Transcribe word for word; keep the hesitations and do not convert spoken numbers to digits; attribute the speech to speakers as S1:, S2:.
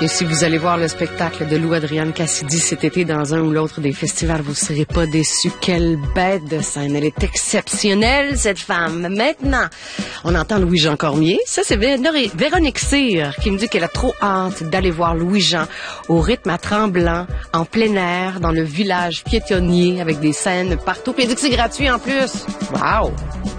S1: Et si vous allez voir le spectacle de Lou Adrienne Cassidy cet été dans un ou l'autre des festivals, vous serez pas déçus. Quelle bête de scène. Elle est exceptionnelle, cette femme. Maintenant, on entend Louis-Jean Cormier. Ça, c'est Véronique Cyr qui me dit qu'elle a trop hâte d'aller voir Louis-Jean au rythme à Tremblant, en plein air, dans le village piétonnier, avec des scènes partout. Puis elle dit que c'est gratuit en plus. Wow!